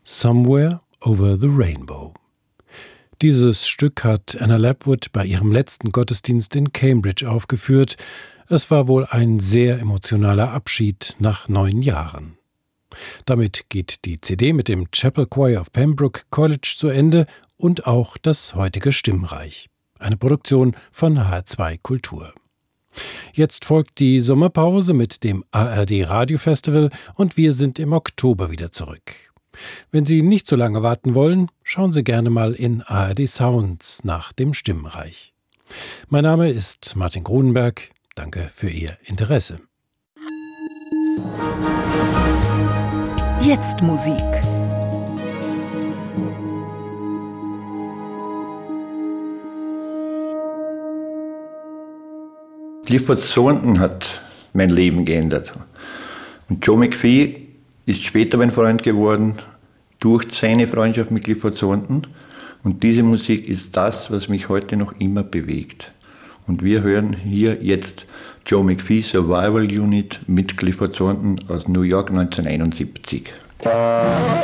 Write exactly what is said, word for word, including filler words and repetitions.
Somewhere Over the Rainbow. Dieses Stück hat Anna Lapwood bei ihrem letzten Gottesdienst in Cambridge aufgeführt. Es war wohl ein sehr emotionaler Abschied nach neun Jahren. Damit geht die C D mit dem Chapel Choir of Pembroke College zu Ende und auch das heutige Stimmreich. Eine Produktion von H R zwei Kultur. Jetzt folgt die Sommerpause mit dem A R D Radiofestival und wir sind im Oktober wieder zurück. Wenn Sie nicht so lange warten wollen, schauen Sie gerne mal in A R D Sounds nach dem Stimmreich. Mein Name ist Martin Grunenberg. Danke für Ihr Interesse. Jetzt Musik. Clifford Thornton hat mein Leben geändert. Und Joe McPhee ist später mein Freund geworden durch seine Freundschaft mit Clifford Thornton. Und diese Musik ist das, was mich heute noch immer bewegt. Und wir hören hier jetzt Joe McPhee Survival Unit mit Clifford Thornton aus New York neunzehnhunderteinundsiebzig.